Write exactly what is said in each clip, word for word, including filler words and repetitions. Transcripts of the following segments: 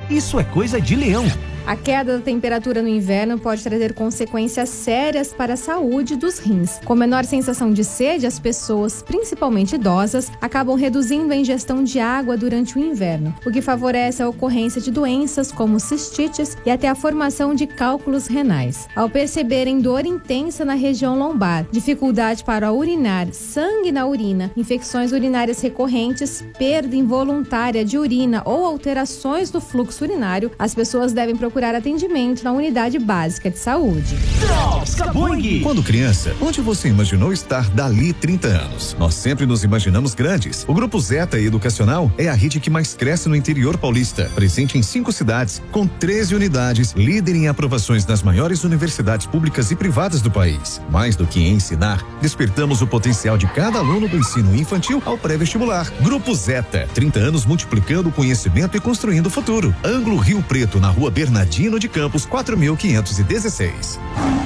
Isso é coisa de leão. A queda da temperatura no inverno pode trazer consequências sérias para a saúde dos rins. Com menor sensação de sede, as pessoas, principalmente idosas, acabam reduzindo a ingestão de água durante o inverno, o que favorece a ocorrência de doenças como cistites e até a formação de cálculos renais. Ao perceberem dor intensa na região lombar, dificuldade para urinar, sangue na urina, infecções urinárias recorrentes, perda involuntária de urina ou alterações do fluxo urinário, as pessoas devem procurar procurar atendimento na unidade básica de saúde. Quando criança, onde você imaginou estar dali trinta anos? Nós sempre nos imaginamos grandes. O Grupo Zeta Educacional é a rede que mais cresce no interior paulista, presente em cinco cidades, com treze unidades, líder em aprovações nas maiores universidades públicas e privadas do país. Mais do que ensinar, despertamos o potencial de cada aluno do ensino infantil ao pré-vestibular. Grupo Zeta, trinta anos multiplicando o conhecimento e construindo o futuro. Ângulo Rio Preto, na rua Bernardino de Campos, quatro mil quinhentos e dezesseis.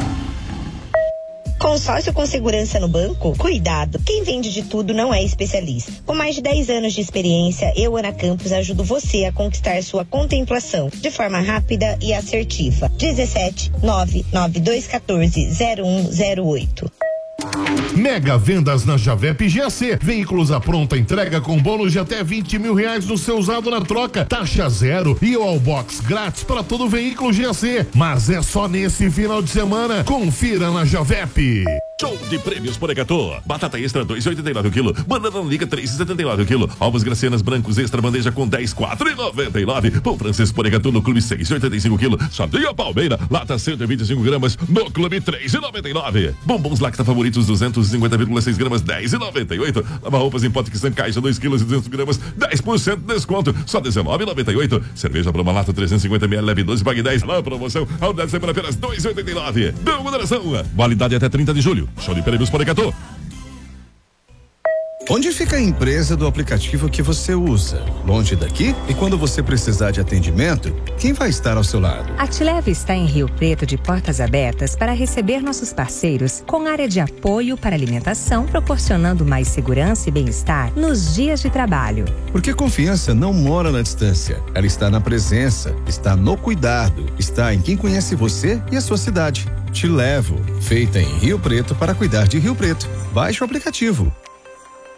Consórcio com segurança no banco? Cuidado, quem vende de tudo não é especialista. Com mais de dez anos de experiência, eu, Ana Campos, ajudo você a conquistar sua contemplação de forma rápida e assertiva. dezessete nove nove dois um quatro zero um zero oito. Mega vendas na Javep G A C. Veículos à pronta entrega com bônus de até vinte mil reais no seu usado na troca. Taxa zero e o All Box grátis para todo veículo G A C. Mas é só nesse final de semana. Confira na Javep. Show de prêmios Poregatô. Batata extra dois e oitenta e nove o quilo. Banana liga três e setenta e nove o quilo. Ovos gracianas brancos extra bandeja com dez, quatro e noventa e nove. Pão francês Poregatô no clube seis e oitenta e cinco o quilo. Sardinha palmeira, lata cento e vinte e cinco gramas no clube três e noventa e nove. Bombons Lacta favoritos duzentos e cinquenta vírgula seis gramas, dez e noventa e oito. Lava roupas em pote que são caixa dois quilos e duzentos gramas, dez por cento de desconto, só dezenove e noventa e oito. Cerveja Brahma lata trezentos e cinquenta mililitros, leve doze, pague dez. Na promoção, a unidade semana apenas dois e oitenta e nove. Deu moderação. Validade até trinta de julho. Show de prêmios Poregatô. Onde fica a empresa do aplicativo que você usa? Longe daqui? E quando você precisar de atendimento, quem vai estar ao seu lado? A Tileve está em Rio Preto de portas abertas para receber nossos parceiros com área de apoio para alimentação, proporcionando mais segurança e bem-estar nos dias de trabalho. Porque confiança não mora na distância. Ela está na presença, está no cuidado, está em quem conhece você e a sua cidade. Te levo, feita em Rio Preto para cuidar de Rio Preto. Baixe o aplicativo.